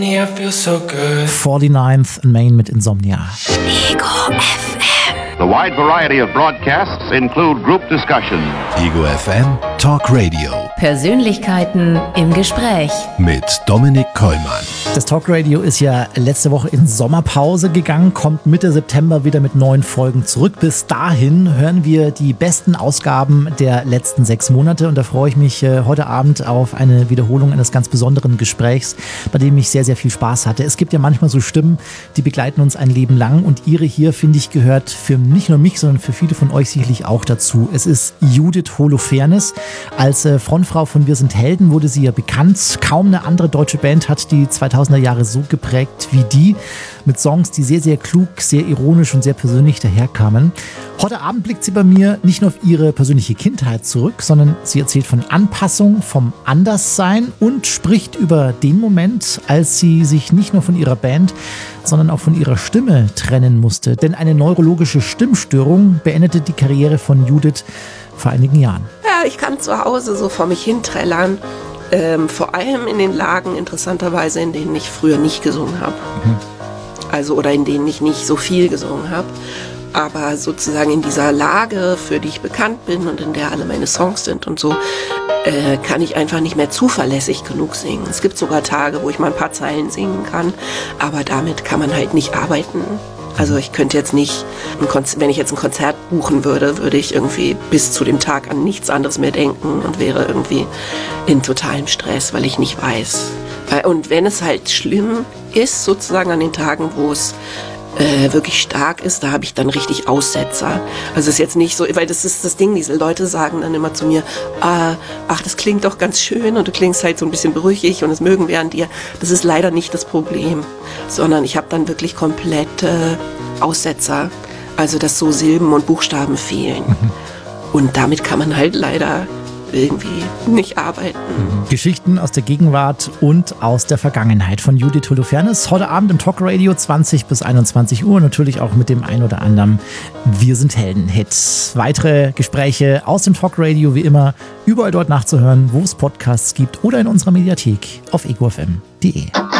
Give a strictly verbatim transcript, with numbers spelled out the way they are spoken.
I feel so good. forty-ninth in Main mit Insomnia. Ego F M. The wide variety of broadcasts include group discussions. Ego F M Talk Radio Persönlichkeiten im Gespräch. mit Dominik Kollmann. Das Talkradio ist ja letzte Woche in Sommerpause gegangen, kommt Mitte September wieder mit neuen Folgen zurück. Bis dahin hören wir die besten Ausgaben der letzten sechs Monate und da freue ich mich äh, heute Abend auf eine Wiederholung eines ganz besonderen Gesprächs, bei dem ich sehr, sehr viel Spaß hatte. Es gibt ja manchmal so Stimmen, die begleiten uns ein Leben lang und ihre hier, finde ich, gehört für nicht nur mich, sondern für viele von euch sicherlich auch dazu. Es ist Judith Holofernes. Als äh, Frontfrau von Wir sind Helden wurde sie ja bekannt. Kaum eine andere deutsche Band hat die zweitausender Jahre so geprägt wie die, mit Songs, die sehr, sehr klug, sehr ironisch und sehr persönlich daherkamen. Heute Abend blickt sie bei mir nicht nur auf ihre persönliche Kindheit zurück, sondern sie erzählt von Anpassung, vom Anderssein und spricht über den Moment, als sie sich nicht nur von ihrer Band, sondern auch von ihrer Stimme trennen musste. Denn eine neurologische Stimmstörung beendete die Karriere von Judith vor einigen Jahren. Ja, ich kann zu Hause so vor mich hinträllern. Ähm, vor allem in den Lagen, interessanterweise, in denen ich früher nicht gesungen habe. Mhm. Also, oder in denen ich nicht so viel gesungen habe. Aber sozusagen in dieser Lage, für die ich bekannt bin und in der alle meine Songs sind und so, äh, kann ich einfach nicht mehr zuverlässig genug singen. Es gibt sogar Tage, wo ich mal ein paar Zeilen singen kann, aber damit kann man halt nicht arbeiten. Also ich könnte jetzt nicht, ein Konz- wenn ich jetzt ein Konzert buchen würde, würde ich irgendwie bis zu dem Tag an nichts anderes mehr denken und wäre irgendwie in totalem Stress, weil ich nicht weiß. Und wenn es halt schlimm ist, sozusagen an den Tagen, wo es äh, wirklich stark ist, da habe ich dann richtig Aussetzer. Also es ist jetzt nicht so, weil das ist das Ding, diese Leute sagen dann immer zu mir, ah, ach, das klingt doch ganz schön und du klingst halt so ein bisschen brüchig und das mögen wir an dir. Das ist leider nicht das Problem, sondern ich habe dann wirklich komplette Aussetzer, also dass so Silben und Buchstaben fehlen. Mhm. Und damit kann man halt leider irgendwie nicht arbeiten. Geschichten aus der Gegenwart und aus der Vergangenheit von Judith Holofernes. Heute Abend im Talkradio zwanzig bis einundzwanzig Uhr. Natürlich auch mit dem ein oder anderen Wir sind Helden-Hit. Weitere Gespräche aus dem Talkradio wie immer überall dort nachzuhören, wo es Podcasts gibt oder in unserer Mediathek auf ego f m punkt d e.